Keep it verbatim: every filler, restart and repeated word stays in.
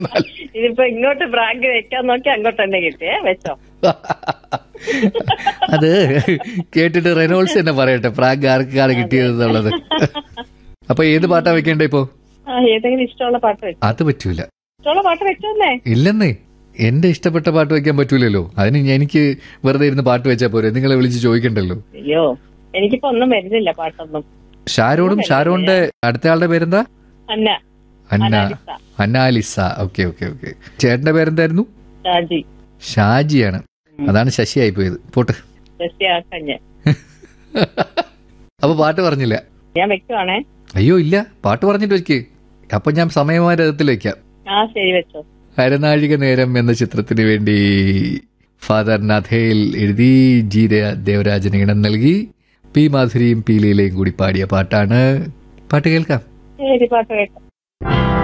ഇതിപ്പോ ഇങ്ങോട്ട് പ്രാങ്ക് വെക്കാൻ നോക്കി അങ്ങോട്ട് തന്നെ കിട്ടിയേ, വെച്ചോ. അത് കേട്ടിട്ട് റെനോൾസ് തന്നെ പറയട്ടെ പ്രാങ്ക് ആർക്കാണ് കിട്ടിയതെന്നുള്ളത്. അപ്പൊ ഏത് പാട്ടാ വെക്കേണ്ട ഇപ്പോ? ഏതെങ്കിലും ഇഷ്ടമുള്ള പാട്ട് വെച്ചോ. അത് പറ്റൂല. ഇഷ്ടമുള്ള പാട്ട് വെച്ചോന്നേ. ഇല്ലെന്നേ, എന്റെ ഇഷ്ടപ്പെട്ട പാട്ട് വെക്കാൻ പറ്റൂലല്ലോ. അതിന് എനിക്ക് വെറുതെ ഇരുന്ന് പാട്ട് വെച്ചാ പോരെ, നിങ്ങളെ വിളിച്ച് ചോദിക്കണ്ടല്ലോ. അയ്യോ, എനിക്കിപ്പോ ഒന്നും വരുന്നില്ല പാട്ടൊന്നും. ഷാരോണും ഷാരോണിന്റെ അടുത്ത ആളുടെ പേരെന്താ? അന്ന. അന്ന അന്നാലിസ. Okay okay okay. ചേട്ടന്റെ പേരെന്തായിരുന്നു? ഷാജി. ഷാജിയാണ്. അതാണ് ശശിയായി പോയത്. പോട്ട്. അപ്പൊ പാട്ട് പറഞ്ഞില്ല. ഞാൻ വെക്കുവാണേ. അയ്യോ ഇല്ല, പാട്ട് പറഞ്ഞിട്ട് വെക്ക്. അപ്പൊ ഞാൻ സമയമായ രഥത്തിൽ വെക്കാം. ആ ശരി, വെച്ചോ. അരനാഴിക നേരം എന്ന ചിത്രത്തിന് വേണ്ടി ഫാദർ നഥേൽ എഴുതി ജി ദേവരാജന് ഇണം നൽകി പി മാധുരിയും പി ലീലയും കൂടി പാടിയ പാട്ടാണ്. പാട്ട് കേൾക്കാം. ശരി, പാട്ട് കേൾക്കാം.